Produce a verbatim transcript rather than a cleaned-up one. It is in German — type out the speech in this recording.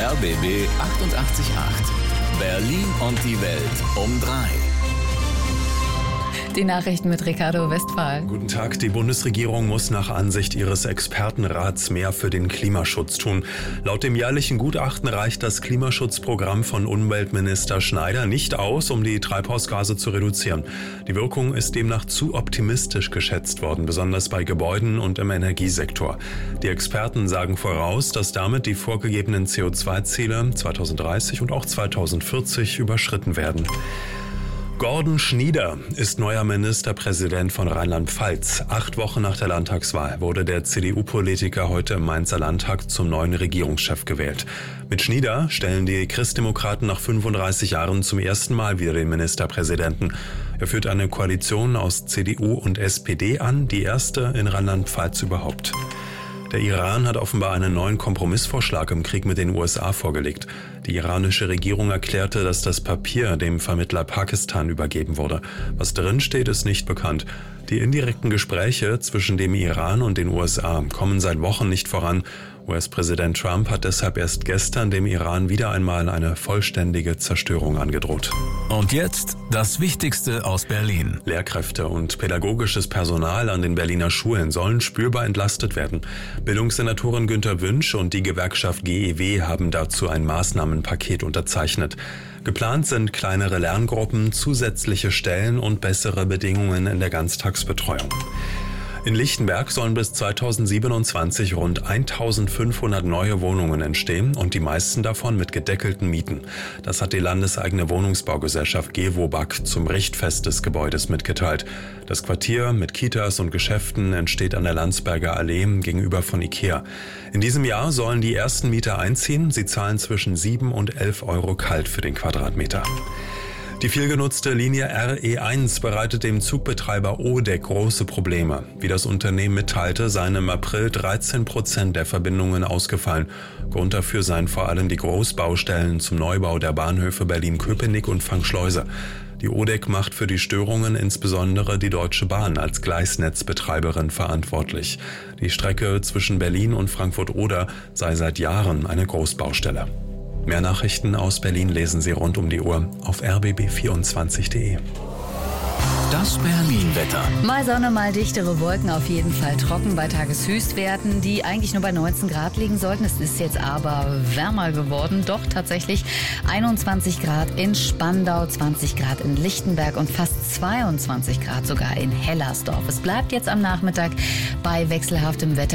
R B B achtundachtzig Komma acht. Berlin und die Welt um drei. Die Nachrichten mit Ricardo Westphal. Guten Tag. Die Bundesregierung muss nach Ansicht ihres Expertenrats mehr für den Klimaschutz tun. Laut dem jährlichen Gutachten reicht das Klimaschutzprogramm von Umweltminister Schneider nicht aus, um die Treibhausgase zu reduzieren. Die Wirkung ist demnach zu optimistisch geschätzt worden, besonders bei Gebäuden und im Energiesektor. Die Experten sagen voraus, dass damit die vorgegebenen C O zwei Ziele zweitausenddreißig und auch zweitausendvierzig überschritten werden. Gordon Schnieder ist neuer Ministerpräsident von Rheinland-Pfalz. Acht Wochen nach der Landtagswahl wurde der C D U-Politiker heute im Mainzer Landtag zum neuen Regierungschef gewählt. Mit Schnieder stellen die Christdemokraten nach fünfunddreißig Jahren zum ersten Mal wieder den Ministerpräsidenten. Er führt eine Koalition aus C D U und S P D an, die erste in Rheinland-Pfalz überhaupt. Der Iran hat offenbar einen neuen Kompromissvorschlag im Krieg mit den U S A vorgelegt. Die iranische Regierung erklärte, dass das Papier dem Vermittler Pakistan übergeben wurde. Was drin steht, ist nicht bekannt. Die indirekten Gespräche zwischen dem Iran und den U S A kommen seit Wochen nicht voran. U S-Präsident Trump hat deshalb erst gestern dem Iran wieder einmal eine vollständige Zerstörung angedroht. Und jetzt das Wichtigste aus Berlin. Lehrkräfte und pädagogisches Personal an den Berliner Schulen sollen spürbar entlastet werden. Bildungssenatorin Günter Wünsch und die Gewerkschaft G E W haben dazu ein Maßnahmenpaket unterzeichnet. Geplant sind kleinere Lerngruppen, zusätzliche Stellen und bessere Bedingungen in der Ganztagsbetreuung. In Lichtenberg sollen bis zweitausendsiebenundzwanzig rund eintausendfünfhundert neue Wohnungen entstehen und die meisten davon mit gedeckelten Mieten. Das hat die landeseigene Wohnungsbaugesellschaft GEWOBAG zum Richtfest des Gebäudes mitgeteilt. Das Quartier mit Kitas und Geschäften entsteht an der Landsberger Allee gegenüber von Ikea. In diesem Jahr sollen die ersten Mieter einziehen. Sie zahlen zwischen sieben und elf Euro kalt für den Quadratmeter. Die vielgenutzte Linie R E eins bereitet dem Zugbetreiber O D E C große Probleme. Wie das Unternehmen mitteilte, seien im April dreizehn Prozent der Verbindungen ausgefallen. Grund dafür seien vor allem die Großbaustellen zum Neubau der Bahnhöfe Berlin-Köpenick und Frankschleuse. Die O D E C macht für die Störungen insbesondere die Deutsche Bahn als Gleisnetzbetreiberin verantwortlich. Die Strecke zwischen Berlin und Frankfurt-Oder sei seit Jahren eine Großbaustelle. Mehr Nachrichten aus Berlin lesen Sie rund um die Uhr auf r b b vierundzwanzig punkt d e. Das Berlin-Wetter. Mal Sonne, mal dichtere Wolken, auf jeden Fall trocken bei Tageshöchstwerten, die eigentlich nur bei neunzehn Grad liegen sollten. Es ist jetzt aber wärmer geworden, doch tatsächlich einundzwanzig Grad in Spandau, zwanzig Grad in Lichtenberg und fast zweiundzwanzig Grad sogar in Hellersdorf. Es bleibt jetzt am Nachmittag bei wechselhaftem Wetter